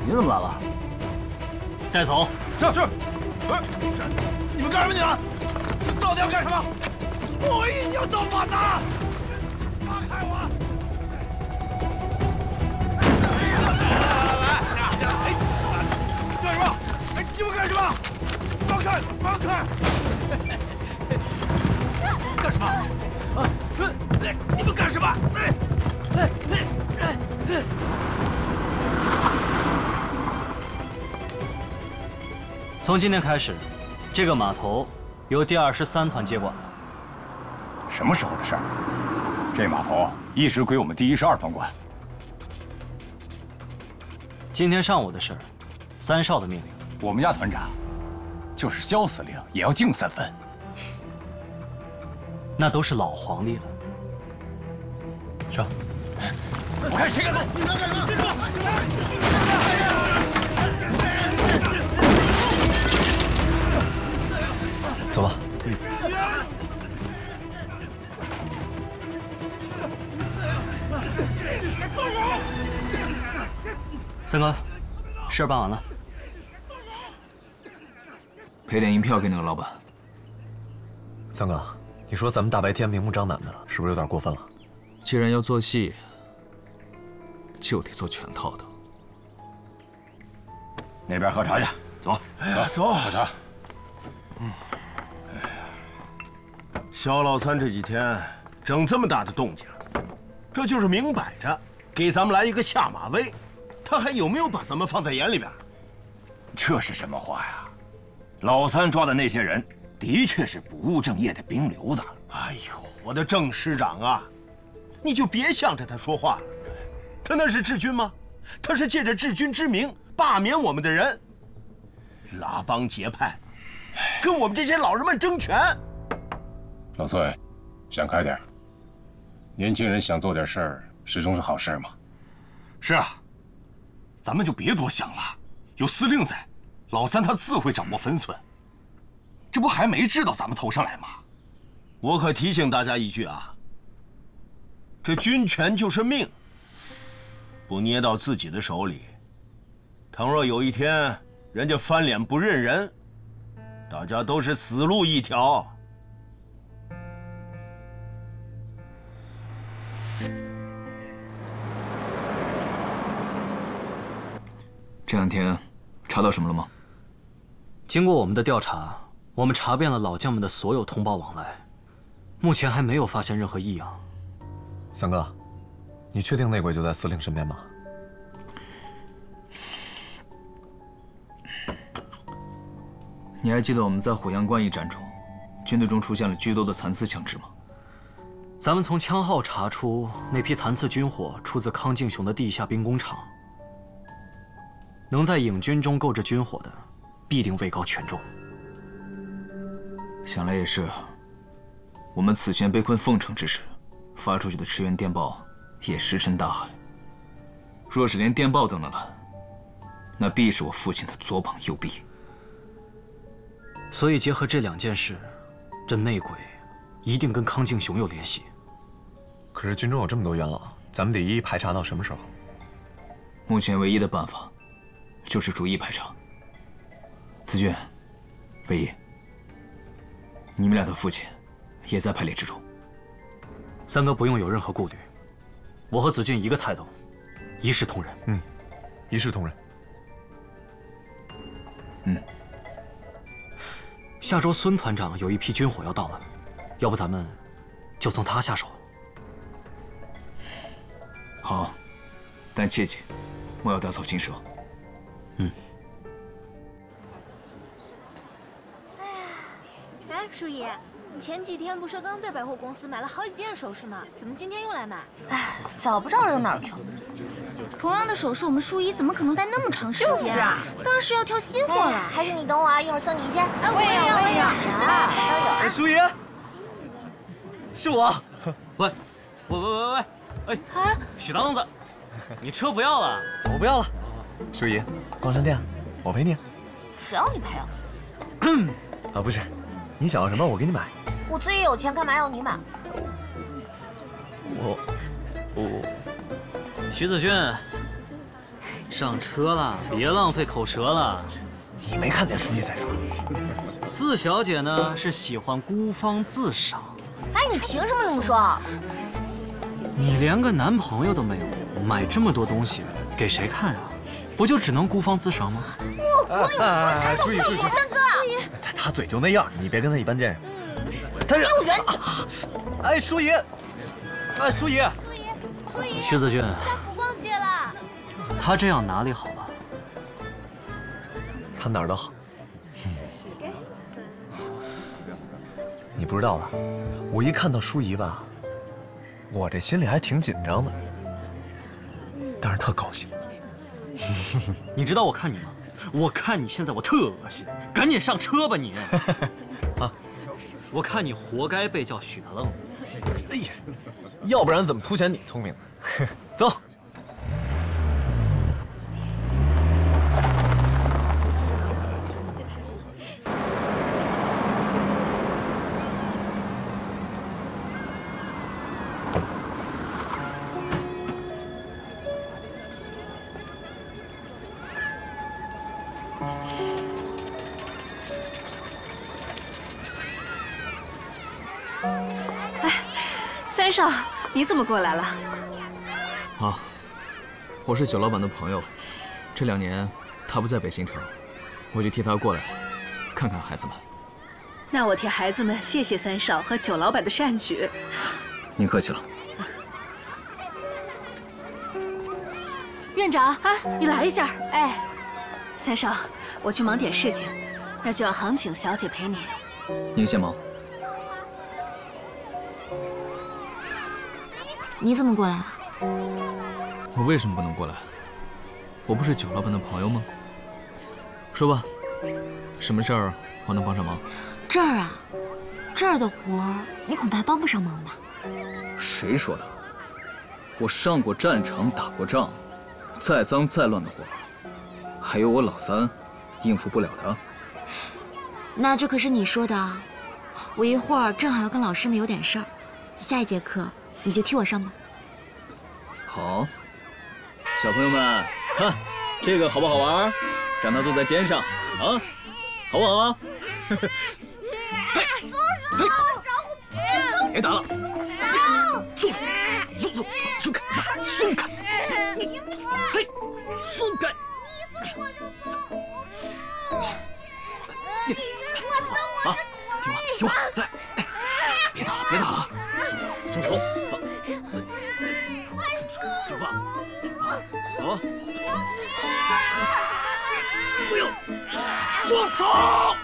你怎么来了？ 带走。 是。你们干什么？你们到底要干什么？我一定要造反的！放开我！来，下！哎，干什么？哎，你们干什么？放开！放开！ 干什么？啊！你们干什么？从今天开始，这个码头由第23团接管。 什么时候的事儿？这码头一直归我们第12团管。 今天上午的事儿，3少的命令。 我们家团长，就是肖司令也要敬3分。 那都是老皇帝了。 上！我看谁敢动！ 你们干什么？ 走吧。 三哥，事儿办完了。 赔点银票给那个老板。 三哥，你说咱们大白天明目张胆的，是不是有点过分了？ 既然要做戏，就得做全套的。 那边喝茶去，走。 哎呀，走， 喝茶。 肖老三这几天整这么大的动静，这就是明摆着给咱们来一个下马威。他还有没有把咱们放在眼里边？ 这是什么话呀？老三抓的那些人，的确是不务正业的兵流子。 哎呦，我的郑师长啊，你就别向着他说话了。他那是治军吗？他是借着治军之名罢免我们的人，拉帮结派，跟我们这些老人们争权。 老孙，想开点。年轻人想做点事儿，始终是好事嘛。 是啊，咱们就别多想了。有司令在，老三他自会掌握分寸。这不还没治到咱们头上来吗？我可提醒大家一句啊，这军权就是命，不捏到自己的手里，倘若有一天人家翻脸不认人，大家都是死路一条。 这2天查到什么了吗？ 经过我们的调查，我们查遍了老将们的所有通报往来，目前还没有发现任何异样。 三哥，你确定内鬼就在司令身边吗？ 你还记得我们在虎阳关一战中，军队中出现了居多的残次枪支吗？ 咱们从枪号查出，那批残次军火出自康敬雄的地下兵工厂。能在影军中购置军火的，必定位高权重。 想来也是，我们此前被困凤城之时，发出去的驰援电报也石沉大海。若是连电报都能拦，那必是我父亲的左膀右臂。 所以结合这2件事，这内鬼一定跟康敬雄有联系。 可是军中有这么多元老，咱们得一一排查到什么时候？ 目前唯一的办法，就是逐一排查。子俊、魏一，你们俩的父亲也在排列之中。 三哥不用有任何顾虑，我和子俊一个态度，一视同仁。 一视同仁。 下周孙团长有一批军火要到了，要不咱们就从他下手。 好，但切记，莫要打草惊蛇。 哎，舒怡，你前几天不是刚在百货公司买了好几件首饰吗？怎么今天又来买？ 哎，早不知道扔哪儿去了。同样的首饰，我们舒怡怎么可能戴那么长时间？就是啊，当然是要挑新货了。 还是你等我啊，一会儿送你一件。哎， 我也要。 行，都有。 舒怡，是我。 喂，哎，许大愣子，你车不要了？ 我不要了。舒怡，逛商店，我陪你。 谁要你陪啊？ 啊，不是，你想要什么我给你买。 我自己有钱，干嘛要你买？ 徐子俊， 上车了，别浪费口舌了。 你没看见书记在这儿？ 四小姐呢是喜欢孤芳自赏。 哎，你凭什么这么说？ 你连个男朋友都没有，买这么多东西给谁看啊？不就只能孤芳自赏吗？ 我胡你说啥都不说，三哥。 他嘴就那样，你别跟他一般见识。他是。哎，舒怡，哎，舒怡， 舒怡， 徐子俊， 在湖逛街了。 他这样哪里好了？ 他哪儿都好。你不知道吧？我一看到舒怡吧，我这心里还挺紧张的，但是特高兴。 你知道我看你吗？我看你现在我特恶心，赶紧上车吧你！啊，我看你活该被叫许大愣子。 哎呀，要不然怎么凸显你聪明呢？走。 三少，你怎么过来了？ 啊，我是酒老板的朋友，这2年他不在北新城，我就替他过来看看孩子们。 那我替孩子们谢谢三少和酒老板的善举。 您客气了。 院长，你来一下。哎，三少，我去忙点事情，那就让杭景小姐陪你。 您先忙。 你怎么过来了？ 我为什么不能过来？我不是酒老板的朋友吗？说吧，什么事儿我能帮上忙？ 这儿啊，这儿的活儿你恐怕帮不上忙吧？ 谁说的？我上过战场，打过仗，再脏再乱的活儿，还有我老三应付不了的。 那这可是你说的啊！我一会儿正好要跟老师们有点事儿，下一节课你就替我上吧。 好，小朋友们，看这个好不好玩？让他坐在肩上啊，好不好？别打了，松开，嘿，松开。啊，听话，来，别打了，松手，听话，好，不用，松手。